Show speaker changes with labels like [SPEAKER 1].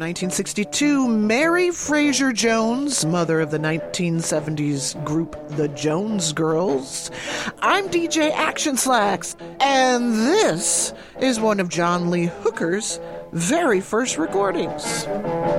[SPEAKER 1] 1962, Mary Fraser Jones, mother of the 1970s group The Jones Girls. I'm DJ Action Slacks, and this is one of John Lee Hooker's very first recordings.